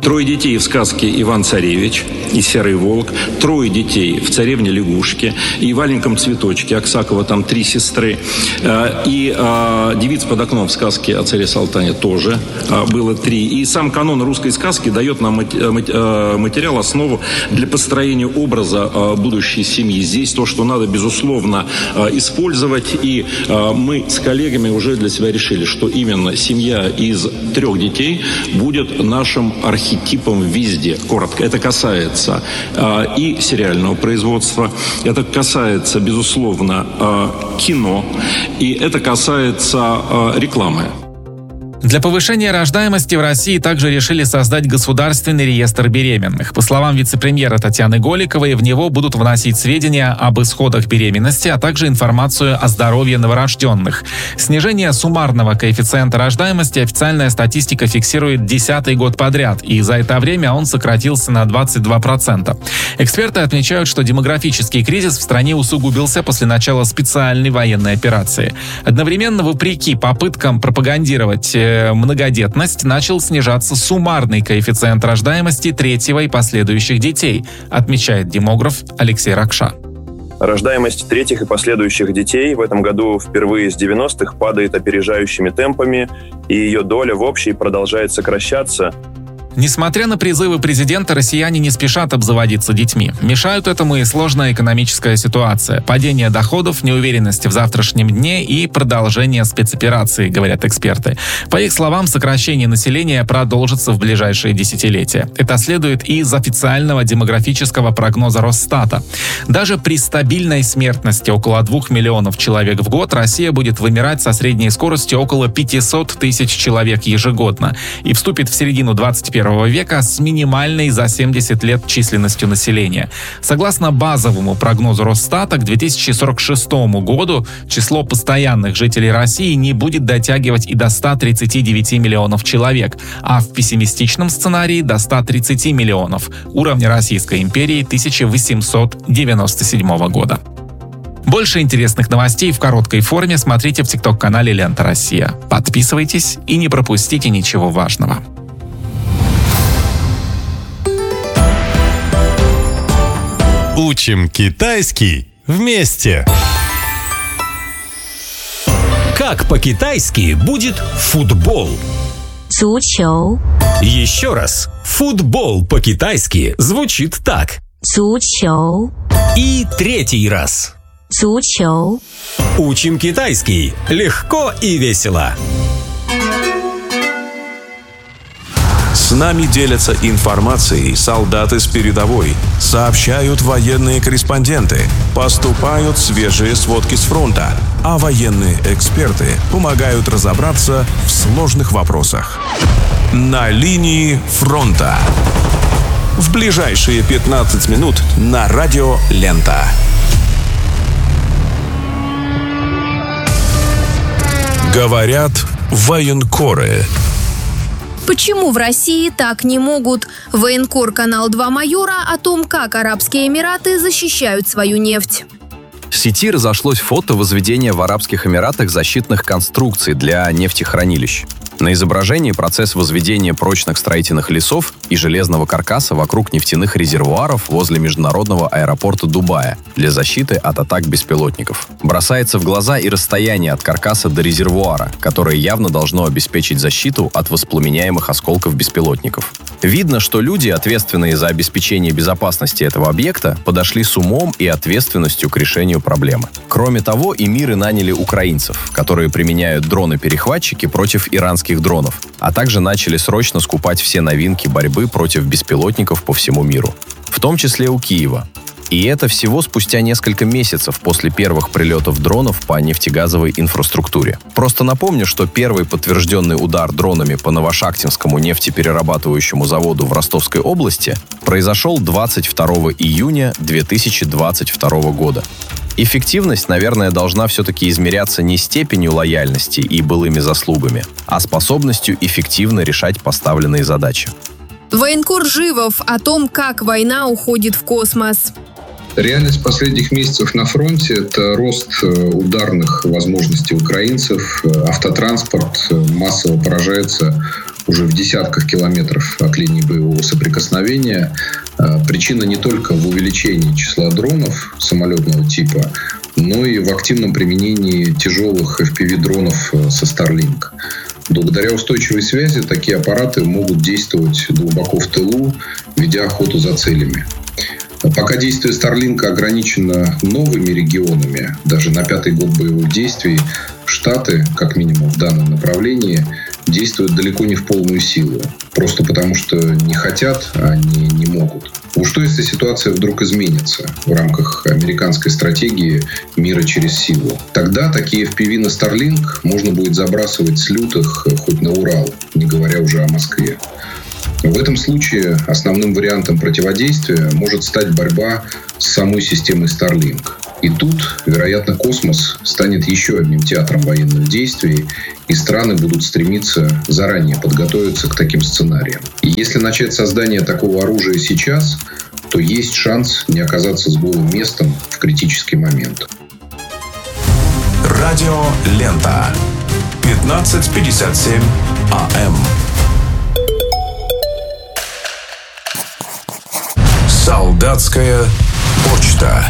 3 детей в сказке «Иван-Царевич» и «Серый волк», 3 детей в «Царевне лягушке» и «Валеньком цветочке». Аксакова там 3 сестры. И «Девиц под окном» в сказке о царе Салтане тоже было 3. И сам канон русской сказки дает нам материал, основу для построения образа будущей семьи. Здесь то, что надо, безусловно, использовать. И мы с коллегами уже для себя решили, что именно семья из 3 детей будет нашим архетипом везде. Коротко. Это касается и сериального производства, это касается, безусловно, кино, и это касается рекламы. Для повышения рождаемости в России также решили создать государственный реестр беременных. По словам вице-премьера Татьяны Голиковой, в него будут вносить сведения об исходах беременности, а также информацию о здоровье новорожденных. Снижение суммарного коэффициента рождаемости официальная статистика фиксирует 10-й год подряд, и за это время он сократился на 22%. Эксперты отмечают, что демографический кризис в стране усугубился после начала специальной военной операции. Одновременно, вопреки попыткам пропагандировать многодетность, начал снижаться суммарный коэффициент рождаемости 3-го и последующих детей, отмечает демограф Алексей Ракша. Рождаемость 3-х и последующих детей в этом году впервые с 90-х падает опережающими темпами, и ее доля в общей продолжает сокращаться. Несмотря на призывы президента, россияне не спешат обзаводиться детьми. Мешают этому и сложная экономическая ситуация, падение доходов, неуверенность в завтрашнем дне и продолжение спецоперации, говорят эксперты. По их словам, сокращение населения продолжится в ближайшие десятилетия. Это следует и из официального демографического прогноза Росстата. Даже при стабильной смертности около 2 миллионов человек в год Россия будет вымирать со средней скоростью около 500 тысяч человек ежегодно и вступит в середину 21 века с минимальной за 70 лет численностью населения. Согласно базовому прогнозу Росстата, к 2046 году число постоянных жителей России не будет дотягивать и до 139 миллионов человек, а в пессимистичном сценарии до 130 миллионов, уровня Российской империи 1897 года. Больше интересных новостей в короткой форме смотрите в ТикТок-канале «Лента Россия». Подписывайтесь и не пропустите ничего важного. Учим китайский вместе. Как по-китайски будет футбол? 足球. Еще раз. Футбол по-китайски звучит так. 足球. И 3-й раз. 足球. Учим китайский легко и весело. С нами делятся информацией солдаты с передовой, сообщают военные корреспонденты, поступают свежие сводки с фронта, а военные эксперты помогают разобраться в сложных вопросах. На линии фронта. В ближайшие 15 минут на радио «Лента». Говорят военкоры. Почему в России так не могут? Военкор «Канал 2 Майора» о том, как Арабские Эмираты защищают свою нефть. В сети разошлось фото возведения в Арабских Эмиратах защитных конструкций для нефтехранилищ. На изображении процесс возведения прочных строительных лесов и железного каркаса вокруг нефтяных резервуаров возле международного аэропорта Дубая для защиты от атак беспилотников. Бросается в глаза и расстояние от каркаса до резервуара, которое явно должно обеспечить защиту от воспламеняемых осколков беспилотников. Видно, что люди, ответственные за обеспечение безопасности этого объекта, подошли с умом и ответственностью к решению проблемы. Кроме того, эмиры наняли украинцев, которые применяют дроны-перехватчики против иранских дронов, а также начали срочно скупать все новинки борьбы против беспилотников по всему миру, в том числе у Киева. И это всего спустя несколько месяцев после первых прилетов дронов по нефтегазовой инфраструктуре. Просто напомню, что первый подтвержденный удар дронами по Новошахтинскому нефтеперерабатывающему заводу в Ростовской области произошел 22 июня 2022 года. Эффективность, наверное, должна все-таки измеряться не степенью лояльности и былыми заслугами, а способностью эффективно решать поставленные задачи. Военкор Живов о том, как война уходит в космос. Реальность последних месяцев на фронте – это рост ударных возможностей украинцев. Автотранспорт массово поражается уже в десятках километров от линии боевого соприкосновения. Причина не только в увеличении числа дронов самолетного типа, но и в активном применении тяжелых FPV-дронов со Starlink. Благодаря устойчивой связи такие аппараты могут действовать глубоко в тылу, ведя охоту за целями. Пока действие Starlink ограничено новыми регионами, даже на 5-й год боевых действий, Штаты, как минимум в данном направлении, действуют далеко не в полную силу. Просто потому, что не хотят, а они не могут. Уж что, если ситуация вдруг изменится в рамках американской стратегии мира через силу? Тогда такие FPV на Starlink можно будет забрасывать с лютых хоть на Урал, не говоря уже о Москве. В этом случае основным вариантом противодействия может стать борьба с самой системой Starlink. И тут, вероятно, космос станет еще одним театром военных действий, и страны будут стремиться заранее подготовиться к таким сценариям. И если начать создание такого оружия сейчас, то есть шанс не оказаться с голым местом в критический момент. Радио Лента. 15:57 АМ. Солдатская почта.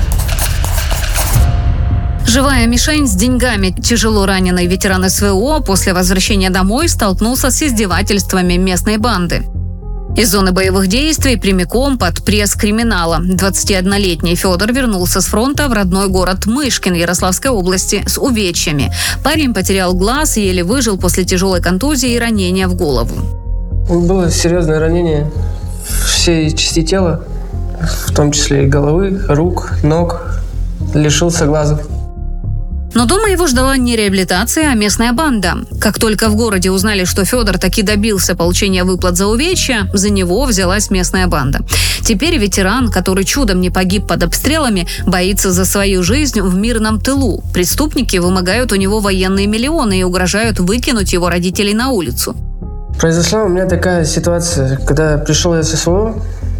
Живая мишень с деньгами. Тяжело раненый ветеран СВО после возвращения домой столкнулся с издевательствами местной банды. Из зоны боевых действий прямиком под пресс криминала 21-летний Федор вернулся с фронта в родной город Мышкин Ярославской области с увечьями. Парень потерял глаз и еле выжил после тяжелой контузии и ранения в голову. Было серьезное ранение всей части тела, в том числе и головы, рук, ног. Лишился глаза. Но дома его ждала не реабилитация, а местная банда. Как только в городе узнали, что Федор таки добился получения выплат за увечья, за него взялась местная банда. Теперь ветеран, который чудом не погиб под обстрелами, боится за свою жизнь в мирном тылу. Преступники вымогают у него военные миллионы и угрожают выкинуть его родителей на улицу. Произошла у меня такая ситуация, когда пришел я с СВО,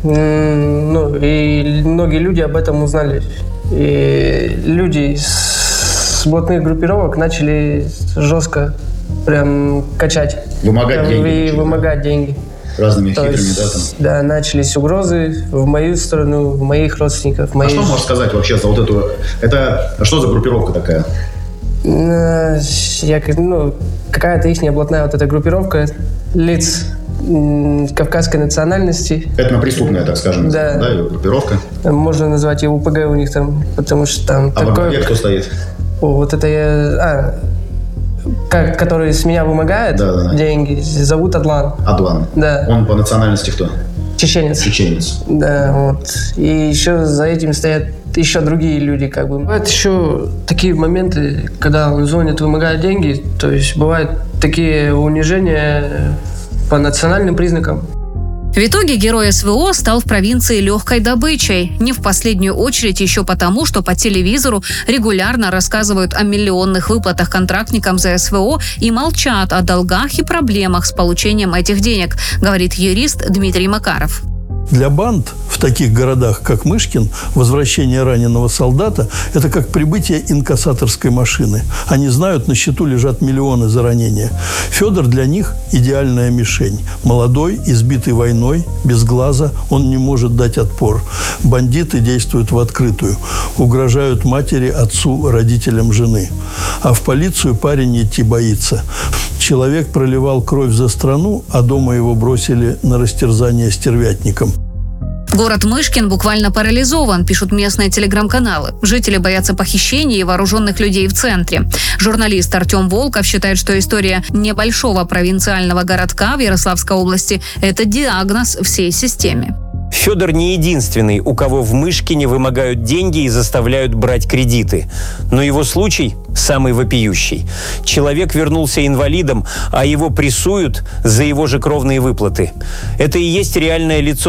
и многие люди об этом узнали. И люди с блатных группировок начали жестко прям качать. Вымогать деньги. Вымогать деньги. Разными хитрыми, да, там? Да, начались угрозы в мою сторону, в моих родственников. А что можешь сказать вообще за вот эту... Это что за группировка такая? Какая-то ихняя блатная вот эта группировка лиц кавказской национальности. Этнопреступная, так скажем, да, группировка. Можно назвать ее УПГ у них там, потому что там... А в УПГ кто стоит? Вот это я... который с меня вымогает деньги, зовут Адлан. Адлан? Да. Он по национальности кто? Чеченец. Чеченец. Да, вот. И еще за этим стоят еще другие люди, как бы. Бывают еще такие моменты, когда он звонит, вымогает деньги, то есть бывают такие унижения по национальным признакам. В итоге герой СВО стал в провинции легкой добычей. Не в последнюю очередь еще потому, что по телевизору регулярно рассказывают о миллионных выплатах контрактникам за СВО и молчат о долгах и проблемах с получением этих денег, говорит юрист Дмитрий Макаров. Для банд в таких городах, как Мышкин, возвращение раненого солдата – это как прибытие инкассаторской машины. Они знают, на счету лежат миллионы за ранение. Федор для них – идеальная мишень. Молодой, избитый войной, без глаза, он не может дать отпор. Бандиты действуют в открытую. Угрожают матери, отцу, родителям жены. А в полицию парень идти боится. Человек проливал кровь за страну, а дома его бросили на растерзание стервятникам. Город Мышкин буквально парализован, пишут местные телеграм-каналы. Жители боятся похищений и вооруженных людей в центре. Журналист Артем Волков считает, что история небольшого провинциального городка в Ярославской области – это диагноз всей системе. Федор не единственный, у кого в Мышкине вымогают деньги и заставляют брать кредиты. Но его случай самый вопиющий. Человек вернулся инвалидом, а его прессуют за его же кровные выплаты. Это и есть реальное лицо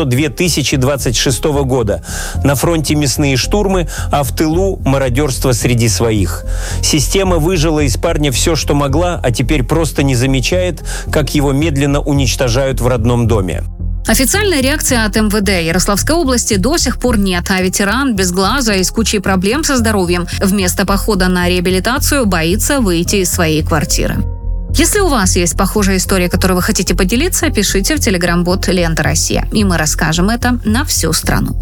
2026 года. На фронте мясные штурмы, а в тылу мародерство среди своих. Система выжила из парня все, что могла, а теперь просто не замечает, как его медленно уничтожают в родном доме. Официальной реакции от МВД Ярославской области до сих пор нет, а ветеран без глаза и с кучей проблем со здоровьем вместо похода на реабилитацию боится выйти из своей квартиры. Если у вас есть похожая история, которой вы хотите поделиться, пишите в телеграм-бот «Лента Россия», и мы расскажем это на всю страну.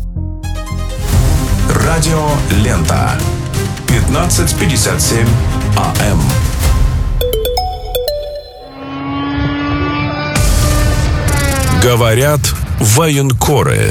Радио «Лента». 15:57 АМ. Говорят военкоры.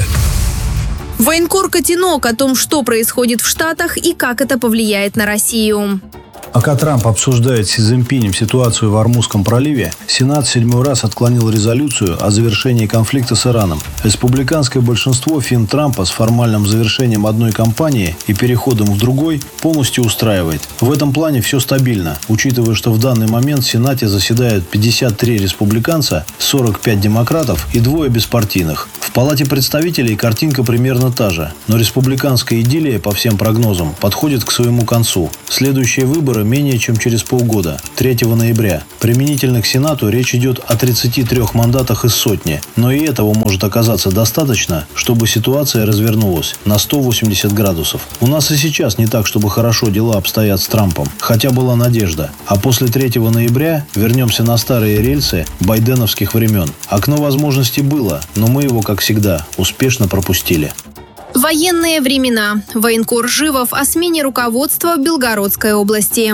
Военкор Котенок о том, что происходит в Штатах и как это повлияет на Россию. Пока Трамп обсуждает с Си Цзиньпинем ситуацию в Ормузском проливе, Сенат в 7-й раз отклонил резолюцию о завершении конфликта с Ираном. Республиканское большинство фин Трампа с формальным завершением одной кампании и переходом в другой полностью устраивает. В этом плане все стабильно, учитывая, что в данный момент в Сенате заседают 53 республиканца, 45 демократов и 2 беспартийных. В Палате представителей картинка примерно та же, но республиканская идиллия, по всем прогнозам, подходит к своему концу. Следующие выборы менее чем через полгода, 3 ноября. Применительно к Сенату речь идет о 33 мандатах из сотни, но и этого может оказаться достаточно, чтобы ситуация развернулась на 180 градусов. У нас и сейчас не так, чтобы хорошо дела обстоят с Трампом, хотя была надежда. А после 3 ноября вернемся на старые рельсы байденовских времен. Окно возможностей было, но мы его, как всегда, успешно пропустили. Военные времена. Военкор Живов о смене руководства в Белгородской области.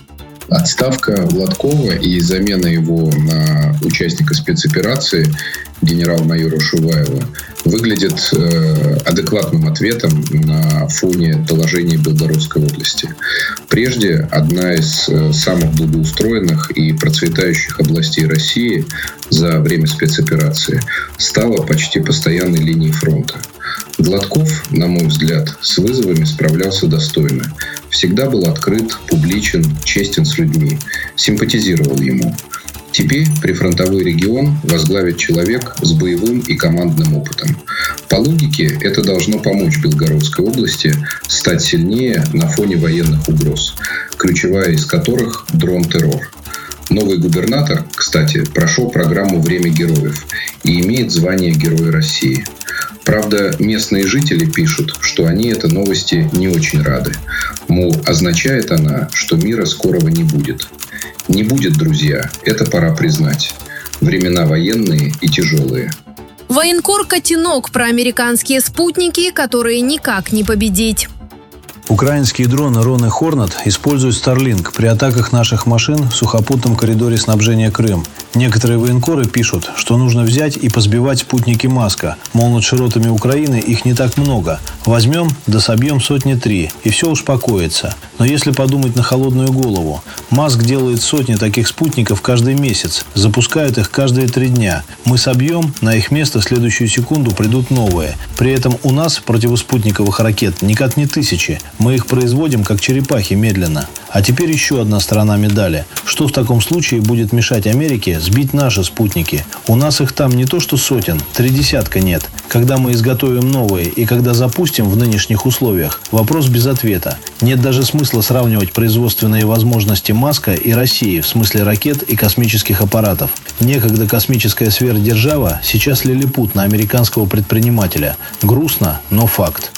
Отставка Гладкова и замена его на участника спецоперации генерал-майора Шуваева выглядит адекватным ответом на фоне доложений Белгородской области. Прежде одна из самых благоустроенных и процветающих областей России за время спецоперации стала почти постоянной линией фронта. Гладков, на мой взгляд, с вызовами справлялся достойно. Всегда был открыт, публичен, честен с людьми, симпатизировал ему. Теперь прифронтовой регион возглавит человек с боевым и командным опытом. По логике, это должно помочь Белгородской области стать сильнее на фоне военных угроз, ключевая из которых – дрон-террор. Новый губернатор, кстати, прошел программу «Время героев» и имеет звание Героя России. Правда, местные жители пишут, что они этой новости не очень рады. Мол, означает она, что мира скорого не будет. Не будет, друзья, это пора признать. Времена военные и тяжелые. Военкор Котенок про американские спутники, которые никак не победить. Украинские дроны «Рон» и «Хорнет» используют Starlink при атаках наших машин в сухопутном коридоре снабжения Крым. Некоторые военкоры пишут, что нужно взять и позбивать спутники Маска. Мол, над широтами Украины их не так много. Возьмем, да собьем 103, и все успокоится. Но если подумать на холодную голову, Маск делает сотни таких спутников каждый месяц, запускает их каждые 3 дня. Мы собьем, на их место в следующую секунду придут новые. При этом у нас противоспутниковых ракет никак не тысячи. Мы их производим, как черепахи, медленно. А теперь еще одна сторона медали. Что в таком случае будет мешать Америке сбить наши спутники? У нас их там не то что сотен, 30 нет. Когда мы изготовим новые и когда запустим в нынешних условиях, вопрос без ответа. Нет даже смысла сравнивать производственные возможности Маска и России в смысле ракет и космических аппаратов. Некогда космическая сверхдержава, сейчас лилипут на американского предпринимателя. Грустно, но факт.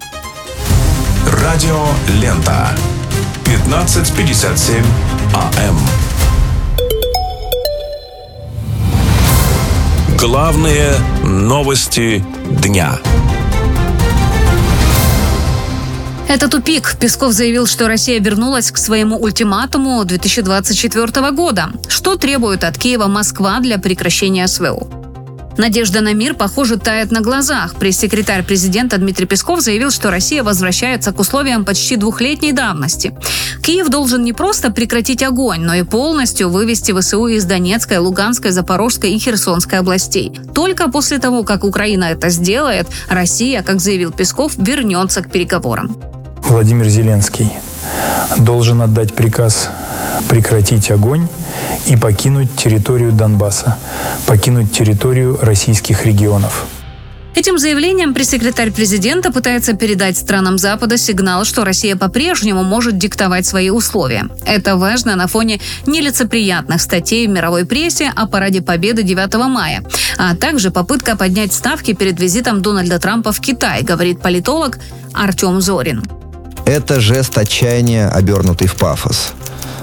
Радио «Лента». 15:57 АМ. Главные новости дня. Это тупик. Песков заявил, что Россия вернулась к своему ультиматуму 2024 года. Что требует от Киева Москва для прекращения СВО? Надежда на мир, похоже, тает на глазах. Пресс-секретарь президента Дмитрий Песков заявил, что Россия возвращается к условиям почти 2-летней давности. Киев должен не просто прекратить огонь, но и полностью вывести ВСУ из Донецкой, Луганской, Запорожской и Херсонской областей. Только после того, как Украина это сделает, Россия, как заявил Песков, вернется к переговорам. Владимир Зеленский должен отдать приказ прекратить огонь и покинуть территорию Донбасса, покинуть территорию российских регионов. Этим заявлением пресс-секретарь президента пытается передать странам Запада сигнал, что Россия по-прежнему может диктовать свои условия. Это важно на фоне нелицеприятных статей в мировой прессе о параде Победы 9 мая, а также попытка поднять ставки перед визитом Дональда Трампа в Китай, говорит политолог Артем Зорин. Это жест отчаяния, обернутый в пафос.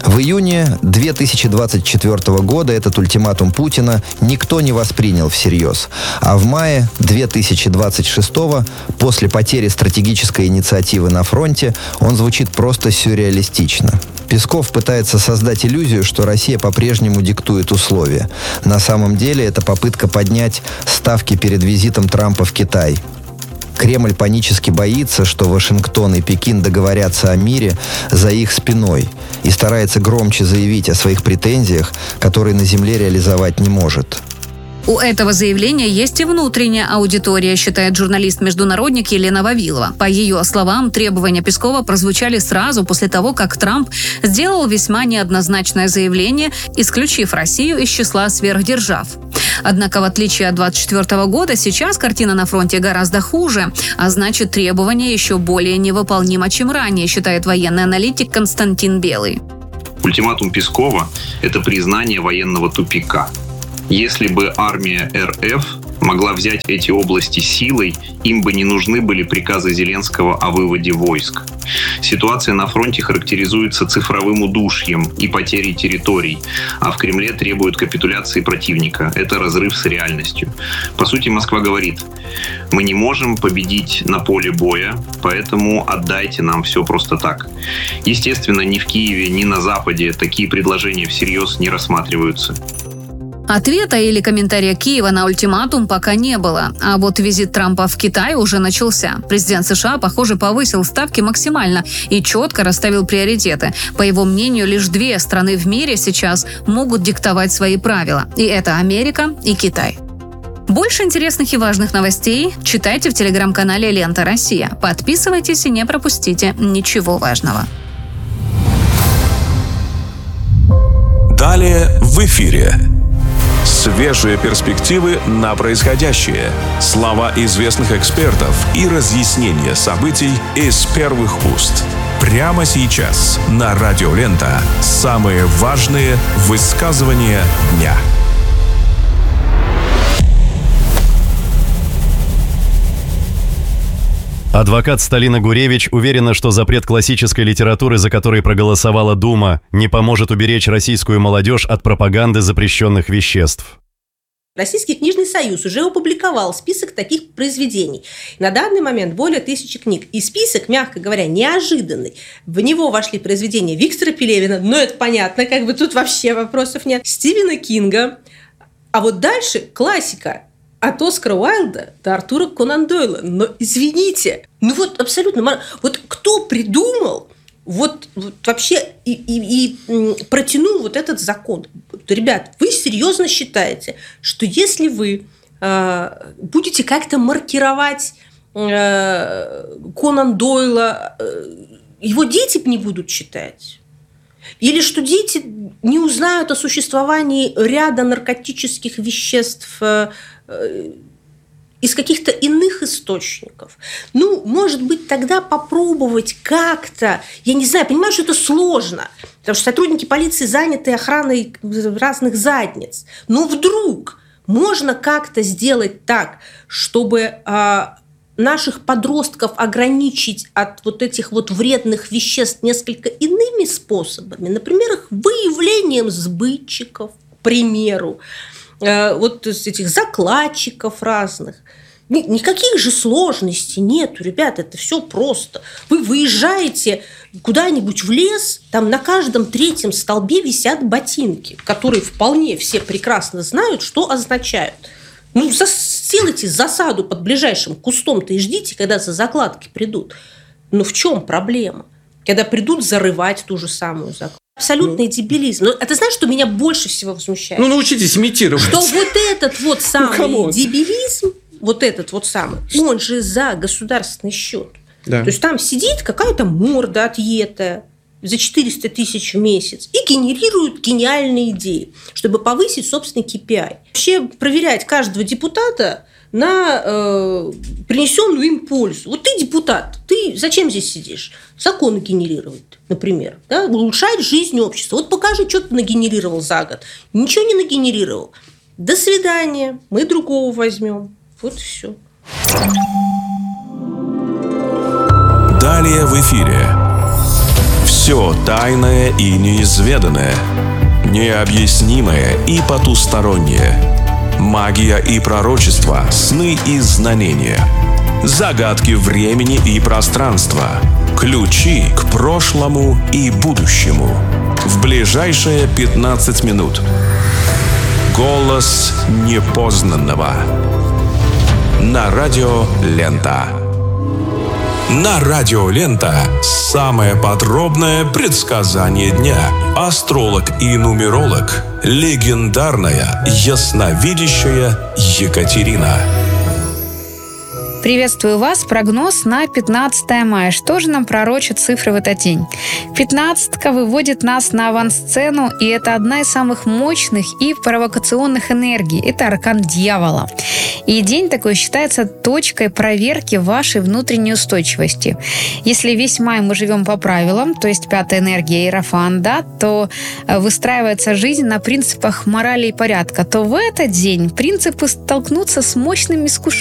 В июне 2024 года этот ультиматум Путина никто не воспринял всерьез. А в мае 2026 после потери стратегической инициативы на фронте, он звучит просто сюрреалистично. Песков пытается создать иллюзию, что Россия по-прежнему диктует условия. На самом деле это попытка поднять ставки перед визитом Трампа в Китай. Кремль панически боится, что Вашингтон и Пекин договорятся о мире за их спиной и старается громче заявить о своих претензиях, которые на земле реализовать не может. У этого заявления есть и внутренняя аудитория, считает журналист-международник Елена Вавилова. По ее словам, требования Пескова прозвучали сразу после того, как Трамп сделал весьма неоднозначное заявление, исключив Россию из числа сверхдержав. Однако, в отличие от 2024 года, сейчас картина на фронте гораздо хуже, а значит, требования еще более невыполнимы, чем ранее, считает военный аналитик Константин Белый. Ультиматум Пескова – это признание военного тупика. Если бы армия РФ могла взять эти области силой, им бы не нужны были приказы Зеленского о выводе войск. Ситуация на фронте характеризуется цифровым удушьем и потерей территорий, а в Кремле требуют капитуляции противника. Это разрыв с реальностью. По сути, Москва говорит: мы не можем победить на поле боя, поэтому отдайте нам все просто так. Естественно, ни в Киеве, ни на Западе такие предложения всерьез не рассматриваются. Ответа или комментария Киева на ультиматум пока не было. А вот визит Трампа в Китай уже начался. Президент США, похоже, повысил ставки максимально и четко расставил приоритеты. По его мнению, лишь две страны в мире сейчас могут диктовать свои правила. И это Америка и Китай. Больше интересных и важных новостей читайте в телеграм-канале «Лента Россия». Подписывайтесь и не пропустите ничего важного. Далее в эфире. Свежие перспективы на происходящее, слова известных экспертов и разъяснения событий из первых уст. Прямо сейчас на Радио Лента самые важные высказывания дня. Адвокат Сталина Гуревич уверена, что запрет классической литературы, за который проголосовала Дума, не поможет уберечь российскую молодежь от пропаганды запрещенных веществ. Российский книжный союз уже опубликовал список таких произведений. На данный момент более 1000 книг. И список, мягко говоря, неожиданный. В него вошли произведения Виктора Пелевина, но это понятно, как бы тут вообще вопросов нет, Стивена Кинга. А вот дальше классика. От Оскара Уайльда до Артура Конан Дойла. Но извините, ну вот абсолютно... Вот кто придумал вот вообще и протянул вот этот закон? Ребят, вы серьезно считаете, что если вы будете как-то маркировать Конан Дойла, его дети не будут читать? Или что дети не узнают о существовании ряда наркотических веществ из каких-то иных источников? Ну, может быть, тогда попробовать как-то, я не знаю, понимаю, что это сложно, потому что сотрудники полиции заняты охраной разных задниц. Но вдруг можно как-то сделать так, чтобы наших подростков ограничить от вот этих вот вредных веществ несколько иными способами, например, их выявлением сбытчиков, к примеру, вот этих закладчиков разных. Никаких же сложностей нету, ребята, это все просто. Вы выезжаете куда-нибудь в лес, там на каждом 3-м столбе висят ботинки, которые вполне все прекрасно знают, что означают. Ну, сделайте засаду под ближайшим кустом-то и ждите, когда за закладки придут. Но в чем проблема? Когда придут зарывать ту же самую закладку. Абсолютный дебилизм. Но это знаешь, что меня больше всего возмущает? Ну, научитесь имитировать. Что вот этот вот самый дебилизм, вот этот вот самый, он же за государственный счет. Да. То есть там сидит какая-то морда отъетая за 400 тысяч в месяц и генерирует гениальные идеи, чтобы повысить собственный KPI. Вообще проверять каждого депутата на принесенную им пользу. Вот ты депутат, ты зачем здесь сидишь? Законы генерировать, например. Да? Улучшать жизнь общества. Вот покажи, что ты нагенерировал за год. Ничего не нагенерировал. До свидания. Мы другого возьмем. Вот и все. Далее в эфире. Все тайное и неизведанное, необъяснимое и потустороннее, магия и пророчество, сны и знамения, загадки времени и пространства, ключи к прошлому и будущему. В ближайшие 15 минут. Голос непознанного. На радио «Лента». На радио «Лента» самое подробное предсказание дня. Астролог и нумеролог, легендарная ясновидящая Екатерина. Приветствую вас. Прогноз на 15 мая. Что же нам пророчат цифры в этот день? 15-ка выводит нас на авансцену, и это одна из самых мощных и провокационных энергий. Это аркан дьявола. И день такой считается точкой проверки вашей внутренней устойчивости. Если весь май мы живем по правилам, то есть пятая энергия иерофант, да, то выстраивается жизнь на принципах морали и порядка, то в этот день принципы столкнутся с мощным искушением.